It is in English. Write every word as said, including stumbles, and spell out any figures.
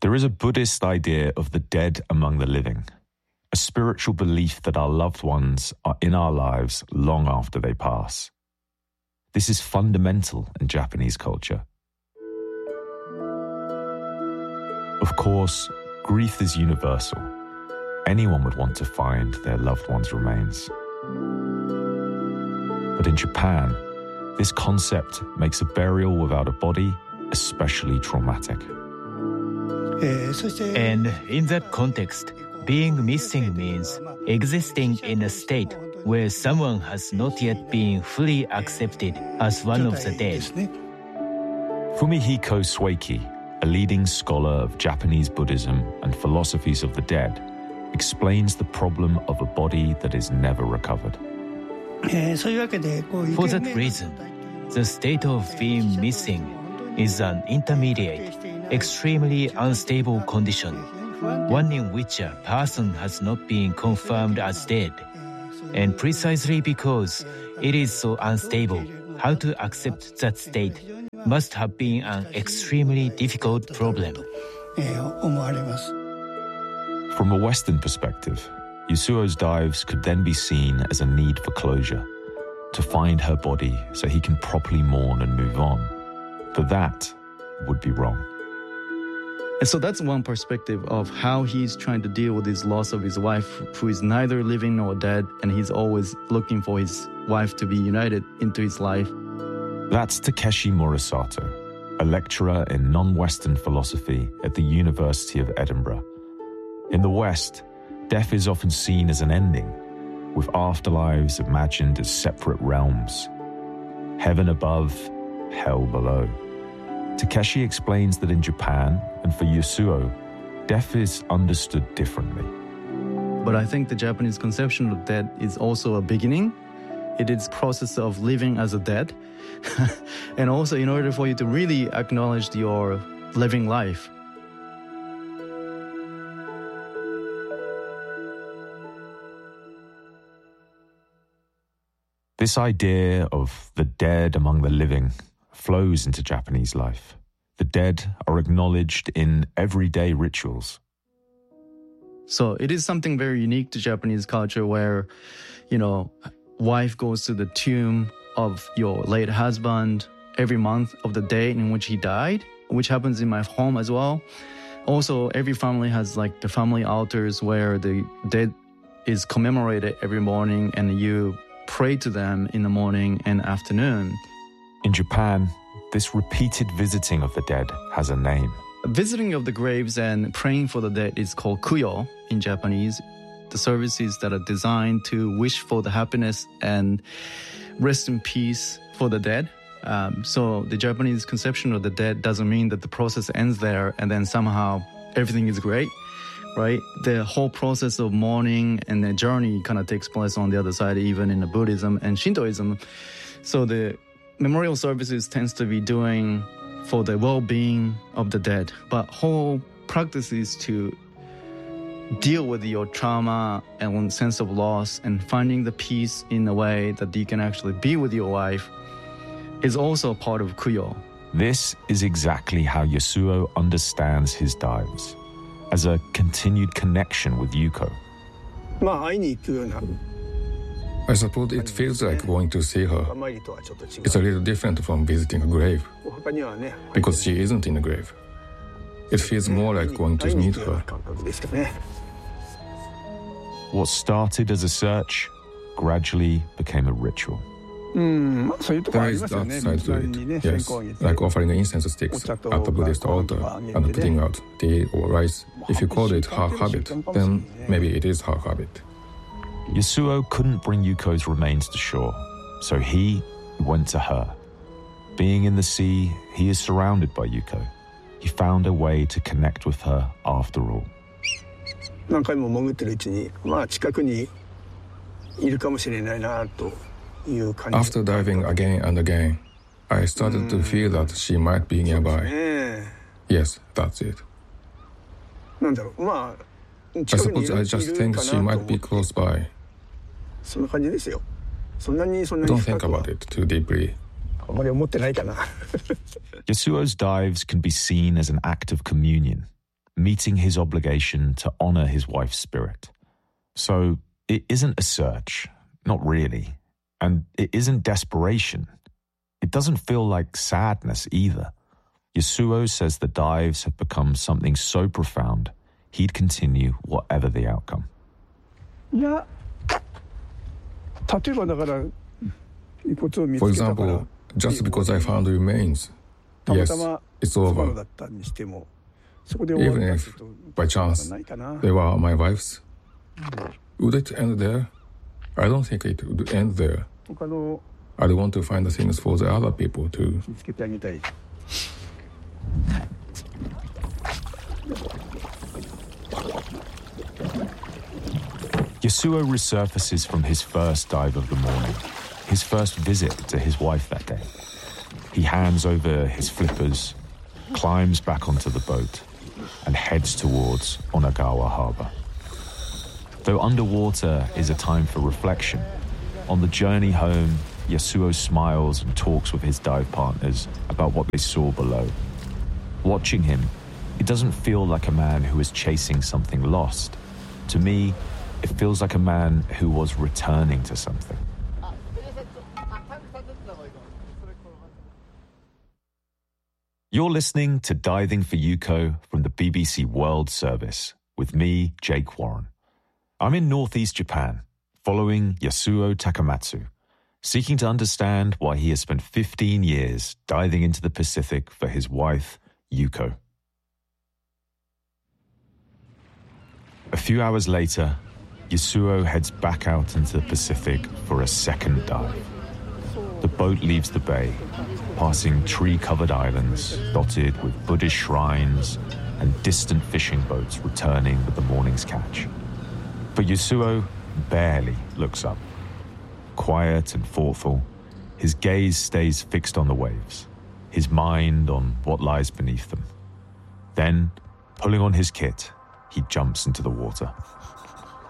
There is a Buddhist idea of the dead among the living, a spiritual belief that our loved ones are in our lives long after they pass. This is fundamental in Japanese culture. Of course, grief is universal. Anyone would want to find their loved one's remains. But in Japan, this concept makes a burial without a body especially traumatic. And in that context, being missing means existing in a state where someone has not yet been fully accepted as one of the dead. Fumihiko Sueki, a leading scholar of Japanese Buddhism and philosophies of the dead, explains the problem of a body that is never recovered. For that reason, the state of being missing is an intermediate, extremely unstable condition, one in which a person has not been confirmed as dead. And precisely because it is so unstable, how to accept that state must have been an extremely difficult problem. From a Western perspective, Yasuo's dives could then be seen as a need for closure, to find her body so he can properly mourn and move on. But that would be wrong. And so that's one perspective of how he's trying to deal with his loss of his wife, who is neither living nor dead, and he's always looking for his wife to be united into his life. That's Takeshi Murasato, a lecturer in non-Western philosophy at the University of Edinburgh. In the West, death is often seen as an ending, with afterlives imagined as separate realms. Heaven above, hell below. Takeshi explains that in Japan, and for Yasuo, death is understood differently. But I think the Japanese conception of death is also a beginning. It is the process of living as a dead. And also in order for you to really acknowledge your living life. This idea of the dead among the living flows into Japanese life. The dead are acknowledged in everyday rituals. So it is something very unique to Japanese culture where, you know, wife goes to the tomb of your late husband every month of the day in which he died, which happens in my home as well. Also, every family has like the family altars where the dead is commemorated every morning and you pray to them in the morning and afternoon. In Japan, this repeated visiting of the dead has a name. Visiting of the graves and praying for the dead is called kuyo in Japanese. The services that are designed to wish for the happiness and rest in peace for the dead. Um, so the Japanese conception of the dead doesn't mean that the process ends there and then somehow everything is great, right? The whole process of mourning and the journey kind of takes place on the other side, even in the Buddhism and Shintoism. So the memorial services tends to be doing for the well-being of the dead, but whole practice is to deal with your trauma and sense of loss and finding the peace in a way that you can actually be with your wife is also part of kuyo. This is exactly how Yasuo understands his dives, as a continued connection with Yuko. I suppose it feels like going to see her. It's a little different from visiting a grave, because she isn't in a grave. It feels more like going to meet her. What started as a search gradually became a ritual. There is that side to it, yes, like offering incense sticks at the Buddhist altar and putting out tea or rice. If you call it her habit, then maybe it is her habit. Yasuo couldn't bring Yuko's remains to shore, so he went to her. Being in the sea, he is surrounded by Yuko. He found a way to connect with her after all. After diving again and again, I started to feel that she might be nearby. Yes, that's it. I suppose I just think she might be close by. Don't think about it too deeply. Yasuo's dives can be seen as an act of communion, meeting his obligation to honor his wife's spirit. So it isn't a search, not really, and it isn't desperation. It doesn't feel like sadness either. Yasuo says the dives have become something so profound, he'd continue whatever the outcome. For example, just because I found remains, yes, it's over. Even if, by chance, they were my wife's, would it end there? I don't think it would end there. I'd want to find the things for the other people too. Yasuo resurfaces from his first dive of the morning, his first visit to his wife that day. He hands over his flippers, climbs back onto the boat, and heads towards Onagawa Harbor. Though underwater is a time for reflection, on the journey home, Yasuo smiles and talks with his dive partners about what they saw below. Watching him, it doesn't feel like a man who is chasing something lost. To me, it feels like a man who was returning to something. You're listening to Diving for Yuko from the B B C World Service with me, Jake Warren. I'm in northeast Japan, following Yasuo Takamatsu, seeking to understand why he has spent fifteen years diving into the Pacific for his wife, Yuko. A few hours later, Yasuo heads back out into the Pacific for a second dive. The boat leaves the bay, passing tree-covered islands dotted with Buddhist shrines and distant fishing boats returning with the morning's catch. But Yasuo barely looks up. Quiet and thoughtful, his gaze stays fixed on the waves, his mind on what lies beneath them. Then, pulling on his kit, he jumps into the water.